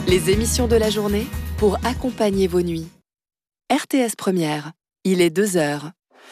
Les émissions de la journée pour accompagner vos nuits. RTS Première, il est 2h.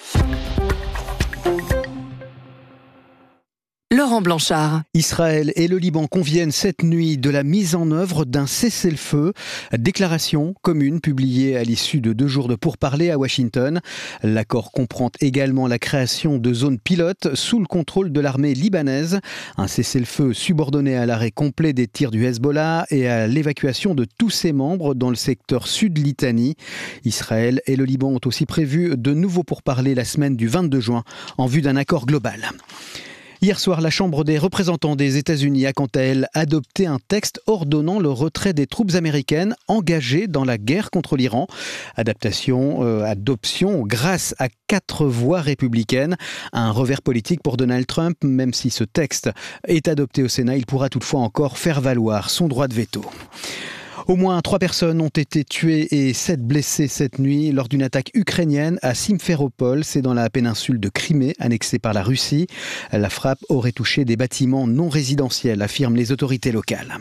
Laurent Blanchard. Israël et le Liban conviennent cette nuit de la mise en œuvre d'un cessez-le-feu. Déclaration commune publiée à l'issue de 2 jours de pourparlers à Washington. L'accord comprend également la création de zones pilotes sous le contrôle de l'armée libanaise. Un cessez-le-feu subordonné à l'arrêt complet des tirs du Hezbollah et à l'évacuation de tous ses membres dans le secteur sud-Litanie. Israël et le Liban ont aussi prévu de nouveaux pourparlers la semaine du 22 juin en vue d'un accord global. Hier soir, la Chambre des représentants des États-Unis a quant à elle adopté un texte ordonnant le retrait des troupes américaines engagées dans la guerre contre l'Iran. Adoption grâce à 4 voix républicaines. Un revers politique pour Donald Trump, même si ce texte est adopté au Sénat, il pourra toutefois encore faire valoir son droit de veto. Au moins 3 personnes ont été tuées et 7 blessées cette nuit lors d'une attaque ukrainienne à Simferopol, c'est dans la péninsule de Crimée, annexée par la Russie. La frappe aurait touché des bâtiments non résidentiels, affirment les autorités locales.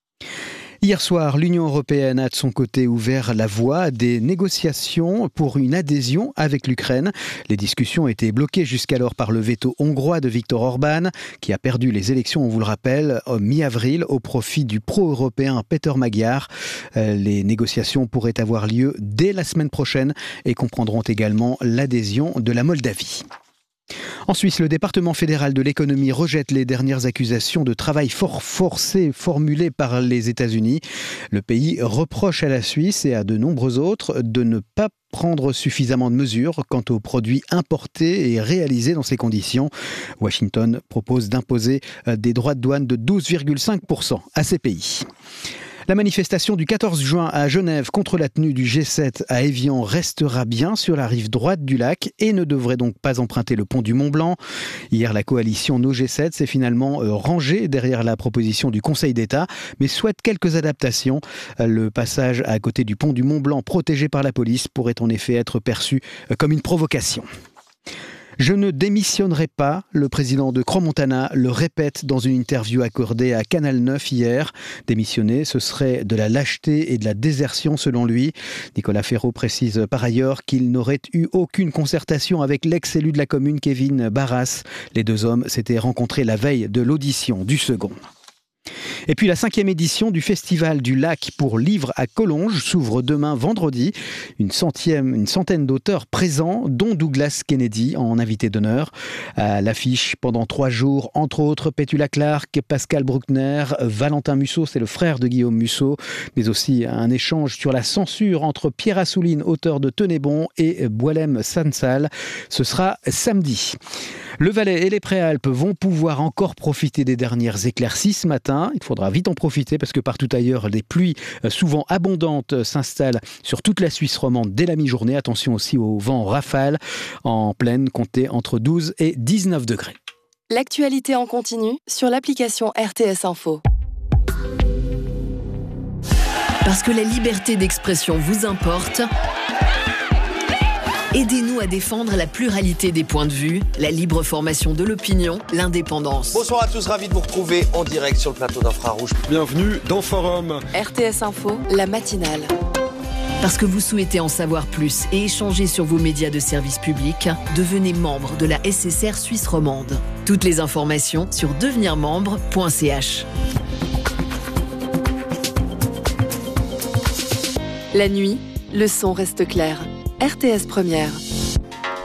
Hier soir, l'Union européenne a de son côté ouvert la voie à des négociations pour une adhésion avec l'Ukraine. Les discussions étaient bloquées jusqu'alors par le veto hongrois de Viktor Orban, qui a perdu les élections, on vous le rappelle, mi-avril au profit du pro-européen Péter Magyar. Les négociations pourraient avoir lieu dès la semaine prochaine et comprendront également l'adhésion de la Moldavie. En Suisse, le département fédéral de l'économie rejette les dernières accusations de travail forcé formulées par les États-Unis. Le pays reproche à la Suisse et à de nombreux autres de ne pas prendre suffisamment de mesures quant aux produits importés et réalisés dans ces conditions. Washington propose d'imposer des droits de douane de 12,5% à ces pays. La manifestation du 14 juin à Genève contre la tenue du G7 à Évian restera bien sur la rive droite du lac et ne devrait donc pas emprunter le pont du Mont-Blanc. Hier, la coalition No G7 s'est finalement rangée derrière la proposition du Conseil d'État, mais souhaite quelques adaptations. Le passage à côté du pont du Mont-Blanc protégé par la police pourrait en effet être perçu comme une provocation. Je ne démissionnerai pas, le président de Crans-Montana le répète dans une interview accordée à Canal 9 hier. Démissionner, ce serait de la lâcheté et de la désertion selon lui. Nicolas Ferraud précise par ailleurs qu'il n'aurait eu aucune concertation avec l'ex-élu de la commune Kevin Barras. Les 2 hommes s'étaient rencontrés la veille de l'audition du second. Et puis la 5e édition du Festival du Lac pour livres à Collonges s'ouvre demain vendredi. Une centaine d'auteurs présents, dont Douglas Kennedy en invité d'honneur. À l'affiche pendant 3 jours, entre autres Petula Clark, Pascal Bruckner, Valentin Musso, c'est le frère de Guillaume Musso, mais aussi un échange sur la censure entre Pierre Assouline, auteur de Tenez bon, et Boilem Sansal. Ce sera samedi. Le Valais et les Préalpes vont pouvoir encore profiter des dernières éclaircies ce matin. Il faudra vite en profiter parce que partout ailleurs, des pluies souvent abondantes s'installent sur toute la Suisse romande dès la mi-journée. Attention aussi aux vents rafales en pleine, comptez entre 12 et 19 degrés. L'actualité en continu sur l'application RTS Info. Parce que la liberté d'expression vous importe, aidez-nous à défendre la pluralité des points de vue, la libre formation de l'opinion, l'indépendance. Bonsoir à tous, ravi de vous retrouver en direct sur le plateau d'Infrarouge. Bienvenue dans Forum. RTS Info, la matinale. Parce que vous souhaitez en savoir plus et échanger sur vos médias de service public, devenez membre de la SSR Suisse romande. Toutes les informations sur devenirmembre.ch. La nuit, le son reste clair. RTS Première.